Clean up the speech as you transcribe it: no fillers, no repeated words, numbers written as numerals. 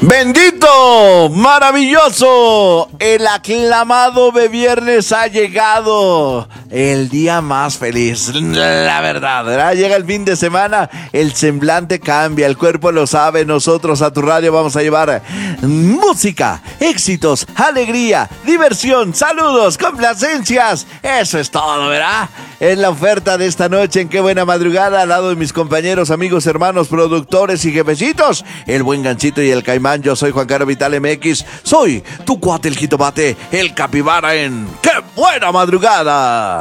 Bendito, maravilloso, el aclamado de viernes ha llegado, el día más feliz, la verdad, ¿verdad? Llega el fin de semana, el semblante cambia, el cuerpo lo sabe, nosotros a tu radio vamos a llevar música, éxitos, alegría, diversión, saludos, complacencias, eso es todo, ¿verdad? Es la oferta de esta noche en Qué Buena Madrugada, al lado de mis compañeros, amigos, hermanos, productores y jefecitos, el buen Ganchito y el Caimán. Yo soy Juan Carlos Vital MX, soy tu cuate el jitomate, el capibara en Qué Buena Madrugada.